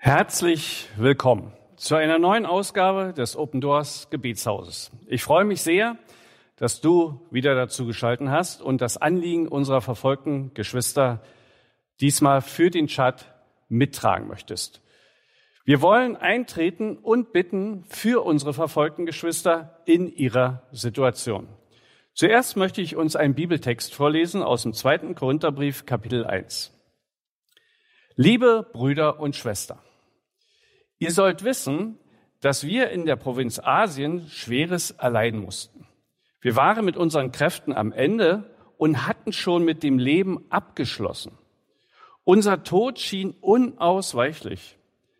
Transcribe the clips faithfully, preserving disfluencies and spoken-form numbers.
Herzlich willkommen zu einer neuen Ausgabe des Open Doors Gebetshauses. Ich freue mich sehr, dass du wieder dazu geschaltet hast und das Anliegen unserer verfolgten Geschwister diesmal für den Chat mittragen möchtest. Wir wollen eintreten und bitten für unsere verfolgten Geschwister in ihrer Situation. Zuerst möchte ich uns einen Bibeltext vorlesen aus dem zweiten Korintherbrief, Kapitel eins. Liebe Brüder und Schwestern, ihr sollt wissen, dass wir in der Provinz Asien Schweres erleiden mussten. Wir waren mit unseren Kräften am Ende und hatten schon mit dem Leben abgeschlossen. Unser Tod schien unausweichlich.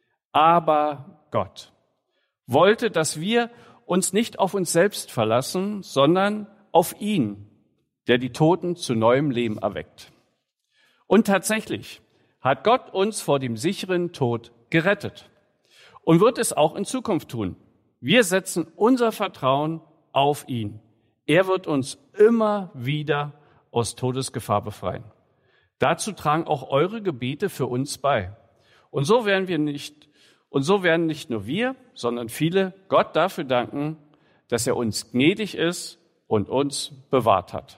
Aber Gott wollte, dass wir uns nicht auf uns selbst verlassen, sondern auf ihn, der die Toten zu neuem Leben erweckt. Und tatsächlich hat Gott uns vor dem sicheren Tod gerettet und wird es auch in Zukunft tun. Wir setzen unser Vertrauen auf ihn. Er wird uns immer wieder aus Todesgefahr befreien. Dazu tragen auch eure Gebete für uns bei. Und so werden wir nicht, und so werden nicht nur wir, sondern viele Gott dafür danken, dass er uns gnädig ist und uns bewahrt hat.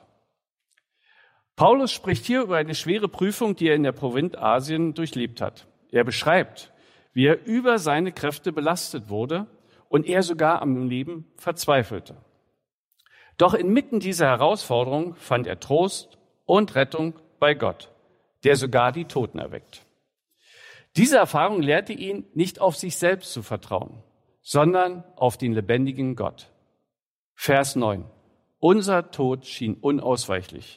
Paulus spricht hier über eine schwere Prüfung, die er in der Provinz Asien durchlebt hat. Er beschreibt, wie er über seine Kräfte belastet wurde und er sogar am Leben verzweifelte. Doch inmitten dieser Herausforderung fand er Trost und Rettung bei Gott, der sogar die Toten erweckt. Diese Erfahrung lehrte ihn, nicht auf sich selbst zu vertrauen, sondern auf den lebendigen Gott. Vers neun. Unser Tod schien unausweichlich,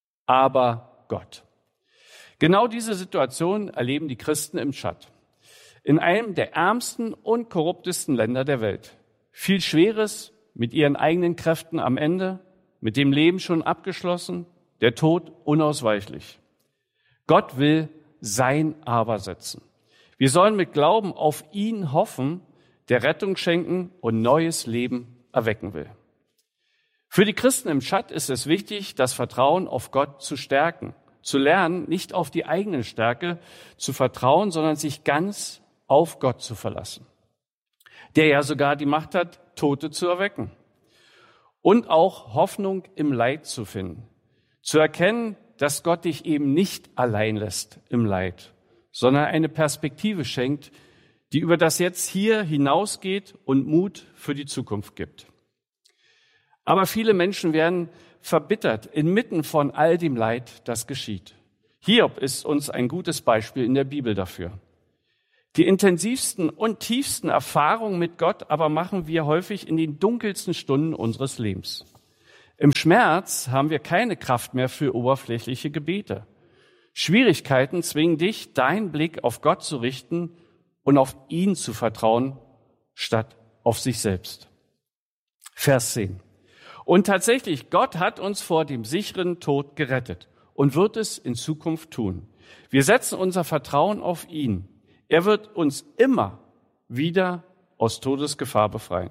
aber Gott. Genau diese Situation erleben die Christen im Tschad, in einem der ärmsten und korruptesten Länder der Welt. Viel Schweres mit ihren eigenen Kräften am Ende, mit dem Leben schon abgeschlossen, der Tod unausweichlich. Gott will sein Aber setzen. Wir sollen mit Glauben auf ihn hoffen, der Rettung schenken und neues Leben erwecken will. Für die Christen im Tschad ist es wichtig, das Vertrauen auf Gott zu stärken, zu lernen, nicht auf die eigene Stärke zu vertrauen, sondern sich ganz auf Gott zu verlassen, der ja sogar die Macht hat, Tote zu erwecken. Und auch Hoffnung im Leid zu finden, zu erkennen, dass Gott dich eben nicht allein lässt im Leid, sondern eine Perspektive schenkt, die über das Jetzt hier hinausgeht und Mut für die Zukunft gibt. Aber viele Menschen werden verbittert inmitten von all dem Leid, das geschieht. Hiob ist uns ein gutes Beispiel in der Bibel dafür. Die intensivsten und tiefsten Erfahrungen mit Gott aber machen wir häufig in den dunkelsten Stunden unseres Lebens. Im Schmerz haben wir keine Kraft mehr für oberflächliche Gebete. Schwierigkeiten zwingen dich, deinen Blick auf Gott zu richten und auf ihn zu vertrauen, statt auf sich selbst. Vers zehn. Und tatsächlich, Gott hat uns vor dem sicheren Tod gerettet und wird es in Zukunft tun. Wir setzen unser Vertrauen auf ihn. Er wird uns immer wieder aus Todesgefahr befreien.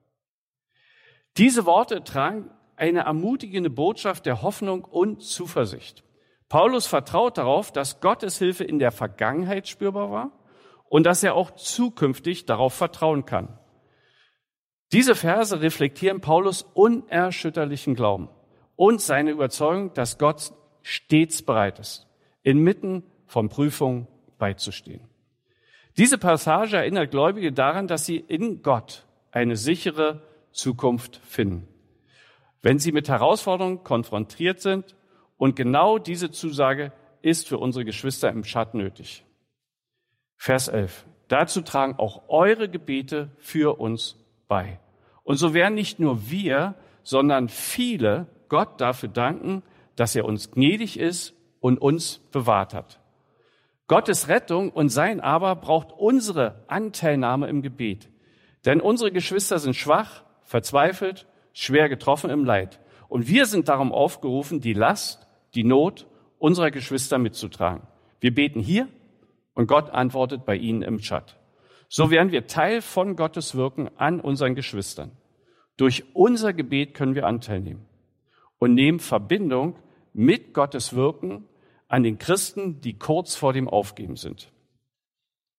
Diese Worte tragen eine ermutigende Botschaft der Hoffnung und Zuversicht. Paulus vertraut darauf, dass Gottes Hilfe in der Vergangenheit spürbar war und dass er auch zukünftig darauf vertrauen kann. Diese Verse reflektieren Paulus unerschütterlichen Glauben und seine Überzeugung, dass Gott stets bereit ist, inmitten von Prüfungen beizustehen. Diese Passage erinnert Gläubige daran, dass sie in Gott eine sichere Zukunft finden, wenn sie mit Herausforderungen konfrontiert sind. Und genau diese Zusage ist für unsere Geschwister im Tschad nötig. Vers elf. Dazu tragen auch eure Gebete für uns bei. Und so werden nicht nur wir, sondern viele Gott dafür danken, dass er uns gnädig ist und uns bewahrt hat. Gottes Rettung und sein Aber braucht unsere Anteilnahme im Gebet. Denn unsere Geschwister sind schwach, verzweifelt, schwer getroffen im Leid. Und wir sind darum aufgerufen, die Last, die Not unserer Geschwister mitzutragen. Wir beten hier und Gott antwortet bei ihnen im Tschad. So werden wir Teil von Gottes Wirken an unseren Geschwistern. Durch unser Gebet können wir Anteil nehmen und nehmen Verbindung mit Gottes Wirken an den Christen, die kurz vor dem Aufgeben sind.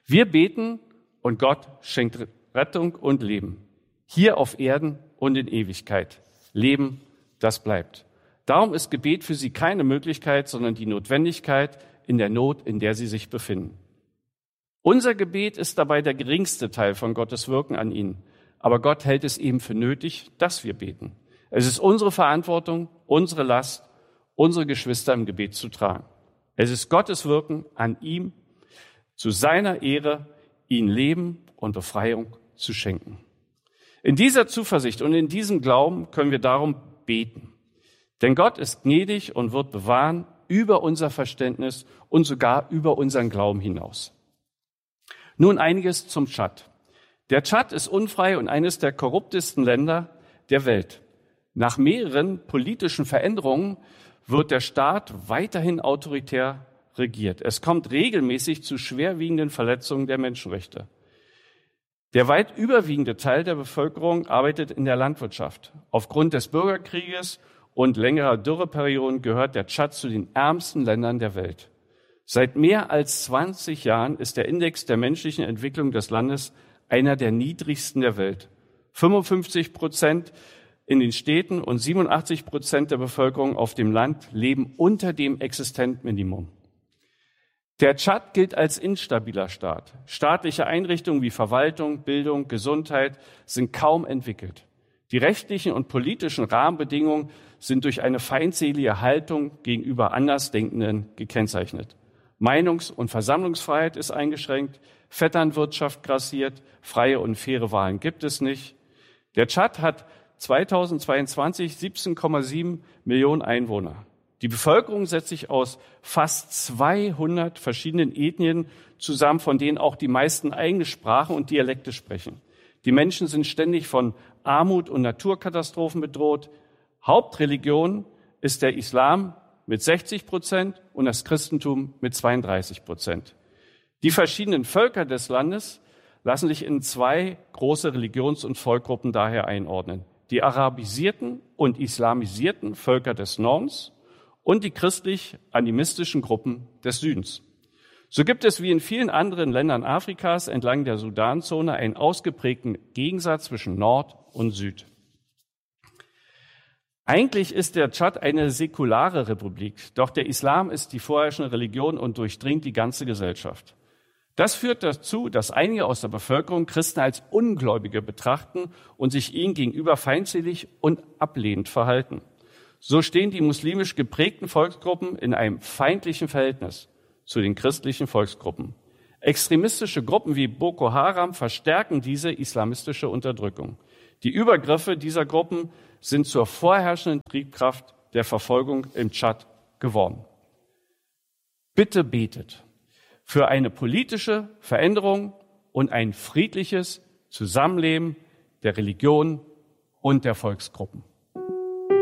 Wir beten und Gott schenkt Rettung und Leben. Hier auf Erden und in Ewigkeit. Leben, das bleibt. Darum ist Gebet für sie keine Möglichkeit, sondern die Notwendigkeit in der Not, in der sie sich befinden. Unser Gebet ist dabei der geringste Teil von Gottes Wirken an ihnen. Aber Gott hält es eben für nötig, dass wir beten. Es ist unsere Verantwortung, unsere Last, unsere Geschwister im Gebet zu tragen. Es ist Gottes Wirken an ihm, zu seiner Ehre, ihnen Leben und Befreiung zu schenken. In dieser Zuversicht und in diesem Glauben können wir darum beten. Denn Gott ist gnädig und wird bewahren über unser Verständnis und sogar über unseren Glauben hinaus. Nun einiges zum Tschad. Der Tschad ist unfrei und eines der korruptesten Länder der Welt. Nach mehreren politischen Veränderungen wird der Staat weiterhin autoritär regiert. Es kommt regelmäßig zu schwerwiegenden Verletzungen der Menschenrechte. Der weit überwiegende Teil der Bevölkerung arbeitet in der Landwirtschaft. Aufgrund des Bürgerkrieges und längerer Dürreperioden gehört der Tschad zu den ärmsten Ländern der Welt. Seit mehr als zwanzig Jahren ist der Index der menschlichen Entwicklung des Landes einer der niedrigsten der Welt. fünfundfünfzig Prozent in den Städten und siebenundachtzig Prozent der Bevölkerung auf dem Land leben unter dem Existenzminimum. Der Tschad gilt als instabiler Staat. Staatliche Einrichtungen wie Verwaltung, Bildung, Gesundheit sind kaum entwickelt. Die rechtlichen und politischen Rahmenbedingungen sind durch eine feindselige Haltung gegenüber Andersdenkenden gekennzeichnet. Meinungs- und Versammlungsfreiheit ist eingeschränkt, Vetternwirtschaft grassiert, freie und faire Wahlen gibt es nicht. Der Tschad hat zweitausendzweiundzwanzig siebzehn Komma sieben Millionen Einwohner. Die Bevölkerung setzt sich aus fast zweihundert verschiedenen Ethnien zusammen, von denen auch die meisten eigene Sprachen und Dialekte sprechen. Die Menschen sind ständig von Armut und Naturkatastrophen bedroht. Hauptreligion ist der Islam mit sechzig Prozent und das Christentum mit zweiunddreißig Prozent. Die verschiedenen Völker des Landes lassen sich in zwei große Religions- und Volksgruppen daher einordnen. Die arabisierten und islamisierten Völker des Nordens und die christlich-animistischen Gruppen des Südens. So gibt es wie in vielen anderen Ländern Afrikas entlang der Sudanzone einen ausgeprägten Gegensatz zwischen Nord und Süd. Eigentlich ist der Tschad eine säkulare Republik, doch der Islam ist die vorherrschende Religion und durchdringt die ganze Gesellschaft. Das führt dazu, dass einige aus der Bevölkerung Christen als Ungläubige betrachten und sich ihnen gegenüber feindselig und ablehnend verhalten. So stehen die muslimisch geprägten Volksgruppen in einem feindlichen Verhältnis zu den christlichen Volksgruppen. Extremistische Gruppen wie Boko Haram verstärken diese islamistische Unterdrückung. Die Übergriffe dieser Gruppen sind zur vorherrschenden Triebkraft der Verfolgung im Tschad geworden. Bitte betet für eine politische Veränderung und ein friedliches Zusammenleben der Religion und der Volksgruppen.